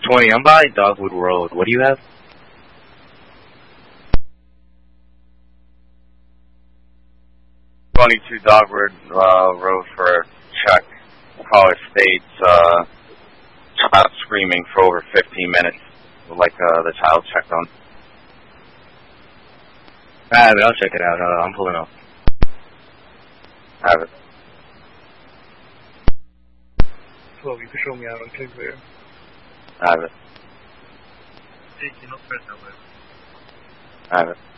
20. I'm by Dogwood Road. What do you have? Dogwood Road for a check. Caller states child screaming for over 15 minutes. Would like the child checked on. Alright, I'll check it out. I'm pulling up. Have it. 12, you can show me out on Kingsbury. Have it. Have it.